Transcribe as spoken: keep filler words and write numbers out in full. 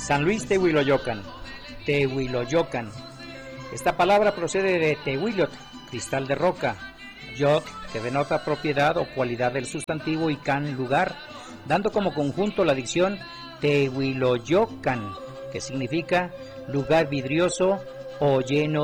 San Luis Tehuiloyocan, Tehuiloyocan. Esta palabra procede de tehuilot, cristal de roca, yot, que denota propiedad o cualidad del sustantivo, y can, lugar, dando como conjunto la dicción Tehuiloyocan, que significa lugar vidrioso o lleno